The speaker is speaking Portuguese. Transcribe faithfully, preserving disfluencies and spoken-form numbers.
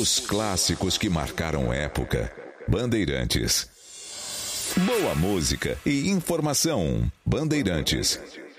Os clássicos que marcaram época. Bandeirantes. Boa música e informação. Bandeirantes.